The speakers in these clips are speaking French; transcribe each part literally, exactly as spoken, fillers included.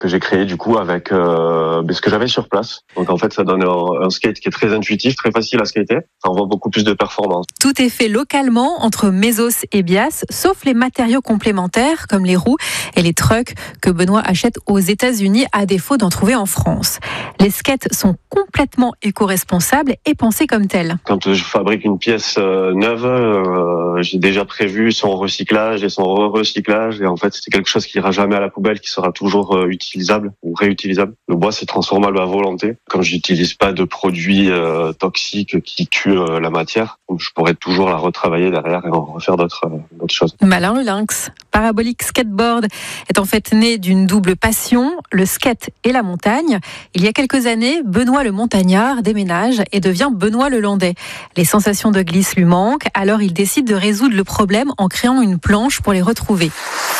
que j'ai créé du coup avec euh, ce que j'avais sur place. Donc en fait, ça donne un, un skate qui est très intuitif, très facile à skater. Ça envoie beaucoup plus de performance. Tout est fait localement entre Mésos et Bias, sauf les matériaux complémentaires comme les roues et les trucks que Benoît achète aux États-Unis à défaut d'en trouver en France. Les skates sont complètement éco-responsables et pensés comme tels. Quand je fabrique une pièce euh, neuve, euh, j'ai déjà prévu son recyclage et son re-recyclage. Et en fait, c'est quelque chose qui ira jamais à la poubelle, qui sera toujours euh, utilisable ou réutilisable. Le bois, c'est transformable à volonté. Quand j'utilise pas de produits euh, toxiques qui tuent euh, la matière, je pourrais toujours la retravailler derrière et en refaire d'autres, euh, d'autres choses. Malin le lynx. Parabolic Skateboard est en fait né d'une double passion, le skate et la montagne. Il y a quelques années, Benoît le montagnard déménage et devient Benoît le landais. Les sensations de glisse lui manquent, alors il décide de résoudre le problème en créant une planche pour les retrouver.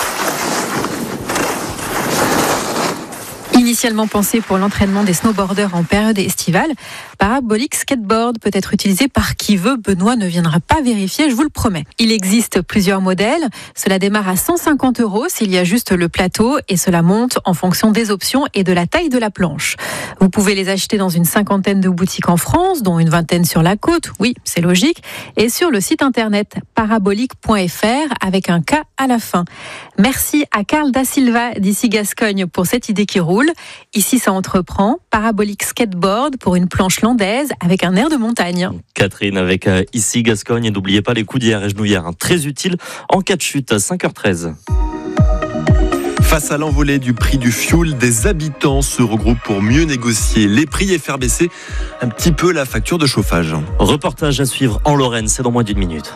Initialement pensé pour l'entraînement des snowboarders en période estivale, Parabolic Skateboard peut être utilisé par qui veut. Benoît ne viendra pas vérifier, je vous le promets. Il existe plusieurs modèles. Cela démarre à cent cinquante euros s'il y a juste le plateau et cela monte en fonction des options et de la taille de la planche. Vous pouvez les acheter dans une cinquantaine de boutiques en France, dont une vingtaine sur la côte, oui, c'est logique, et sur le site internet parabolic point f r avec un K à la fin. Merci à Carl Da Silva d'ici Gascogne pour cette idée qui roule. Ici, ça entreprend. Parabolic Skateboard pour une planche landaise avec un air de montagne. Catherine avec euh, Ici Gascogne. Et n'oubliez pas les coudières et genouillères, hein, très utiles en cas de chute. cinq heures treize. Face à l'envolée du prix du fioul, des habitants se regroupent pour mieux négocier les prix et faire baisser un petit peu la facture de chauffage. Reportage à suivre en Lorraine, c'est dans moins d'une minute.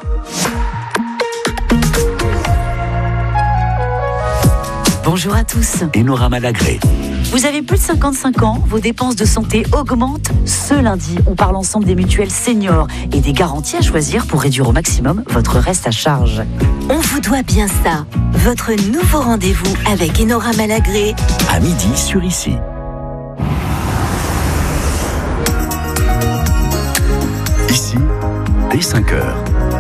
Bonjour à tous. Enora Malagré. Vous avez plus de cinquante-cinq ans, vos dépenses de santé augmentent. Ce lundi, on parle ensemble des mutuelles seniors et des garanties à choisir pour réduire au maximum votre reste à charge. On vous doit bien ça. Votre nouveau rendez-vous avec Enora Malagré. À midi sur Ici. Ici, dès cinq heures.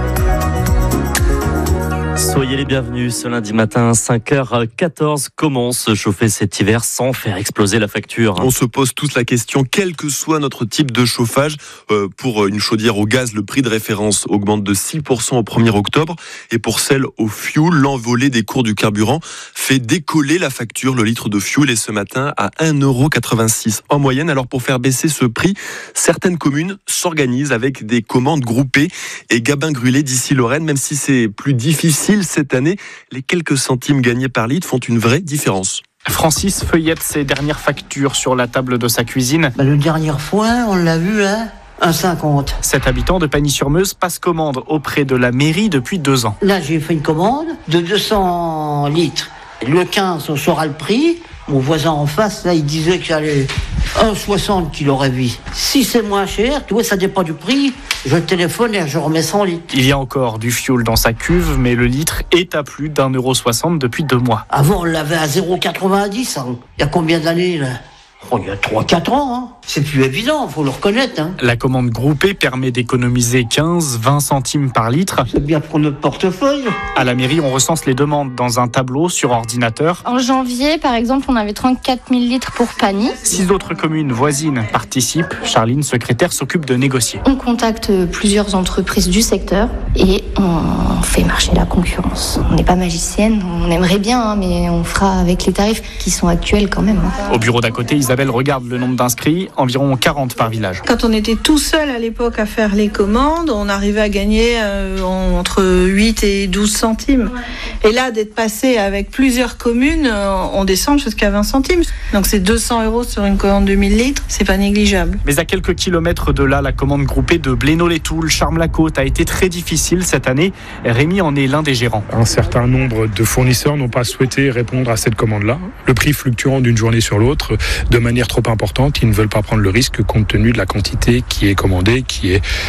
Soyez les bienvenus ce lundi matin, cinq heures quatorze. Comment se chauffer cet hiver sans faire exploser la facture ? On se pose tous la question, quel que soit notre type de chauffage. Euh, pour une chaudière au gaz, le prix de référence augmente de six pour cent au premier octobre. Et pour celle au fioul, l'envolée des cours du carburant fait décoller la facture. Le litre de fioul est ce matin à un euro quatre-vingt-six en moyenne. Alors pour faire baisser ce prix, certaines communes s'organisent avec des commandes groupées. Et Gabin Grulé d'ici Lorraine, même si c'est plus difficile cette année, les quelques centimes gagnés par litre font une vraie différence. Francis feuillette ses dernières factures sur la table de sa cuisine. Bah, le dernier fois, on l'a vu, hein, un cinquante. Cet habitant de Pagny-sur-Meuse passe commande auprès de la mairie depuis deux ans. Là, j'ai fait une commande de deux cents litres. Le quinze, on saura le prix. Mon voisin en face, là, il disait que j'allais un euro soixante qu'il aurait vu. Si c'est moins cher, tu vois, ça dépend du prix. Je téléphone et je remets cent litres. Il y a encore du fioul dans sa cuve, mais le litre est à plus d'un euro soixante depuis deux mois. Avant, on l'avait à zéro virgule quatre-vingt-dix. Hein. Il y a combien d'années, là ? Oh, il y a trois quatre ans, hein. C'est plus évident, faut le reconnaître. Hein. La commande groupée permet d'économiser quinze à vingt centimes par litre. C'est bien pour notre portefeuille. À la mairie, on recense les demandes dans un tableau sur ordinateur. En janvier, par exemple, on avait trente-quatre mille litres pour Pagny. Six autres communes voisines participent. Charline, secrétaire, s'occupe de négocier. On contacte plusieurs entreprises du secteur et on fait marcher la concurrence. On n'est pas magicienne, on aimerait bien, hein, mais on fera avec les tarifs qui sont actuels quand même. Hein. Au bureau d'à côté, Isabelle regarde le nombre d'inscrits, environ quarante par village. Quand on était tout seul à l'époque à faire les commandes, on arrivait à gagner euh, entre huit et douze centimes. Et là, d'être passé avec plusieurs communes, euh, on descend jusqu'à vingt centimes. Donc c'est deux cents euros sur une commande de mille litres, c'est pas négligeable. Mais à quelques kilomètres de là, la commande groupée de Blénaud-les-Toules, Charmes-la-Côte a été très difficile cette année. Rémi en est l'un des gérants. Un certain nombre de fournisseurs n'ont pas souhaité répondre à cette commande-là. Le prix fluctuant d'une journée sur l'autre de manière trop importante, ils ne veulent pas prendre le risque compte tenu de la quantité qui est commandée, qui est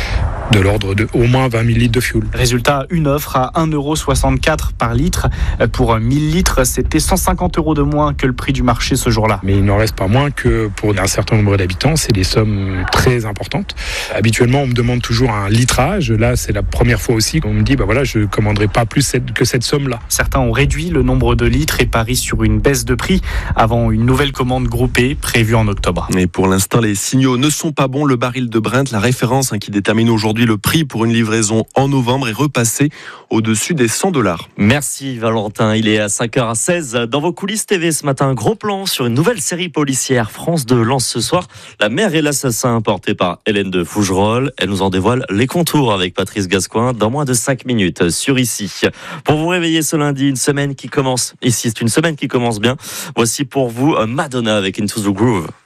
de l'ordre de au moins vingt mille litres de fuel. Résultat, une offre à un euro soixante-quatre par litre. Pour mille litres, c'était cent cinquante euros de moins que le prix du marché ce jour-là. Mais il n'en reste pas moins que pour un certain nombre d'habitants, c'est des sommes très importantes. Habituellement, on me demande toujours un litrage. Là, c'est la première fois aussi qu'on me dit, bah voilà, je ne commanderai pas plus cette, que cette somme-là. Certains ont réduit le nombre de litres et parient sur une baisse de prix avant une nouvelle commande groupée prévue en octobre. Et pour l'instant, les signaux ne sont pas bons. Le baril de Brent, la référence hein, qui détermine aujourd'hui le prix pour une livraison en novembre, est repassé au-dessus des cent dollars. Merci Valentin, il est à cinq heures seize. Dans vos coulisses T V ce matin, gros plan sur une nouvelle série policière. France deux lance ce soir La mère et l'assassin, portée par Hélène de Fougerolles. Elle nous en dévoile les contours avec Patrice Gascoigne dans moins de cinq minutes sur Ici. Pour vous réveiller ce lundi, une semaine qui commence ici, c'est une semaine qui commence bien. Voici pour vous Madonna avec Into the Groove.